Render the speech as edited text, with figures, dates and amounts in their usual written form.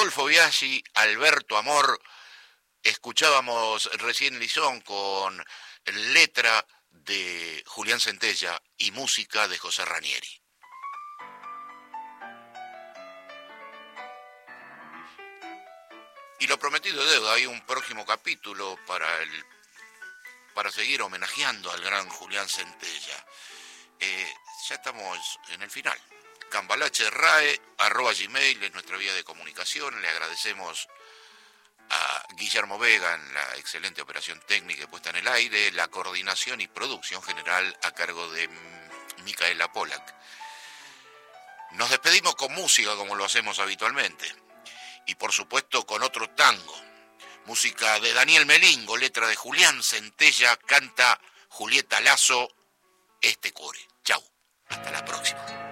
Rodolfo Biaggi, Alberto Amor. Escuchábamos recién Lisón con letra de Julián Centella y música de José Ranieri. Y lo prometido es deuda, hay un próximo capítulo para seguir homenajeando al gran Julián Centella. Ya estamos en el final. cambalache@gmail es nuestra vía de comunicación. Le agradecemos a Guillermo Vega en la excelente operación técnica puesta en el aire, la coordinación y producción general a cargo de Micaela Polak. Nos despedimos con música como lo hacemos habitualmente y por supuesto con otro tango, música de Daniel Melingo, letra de Julián Centella, canta Julieta Lazo, este core. Chau, hasta la próxima.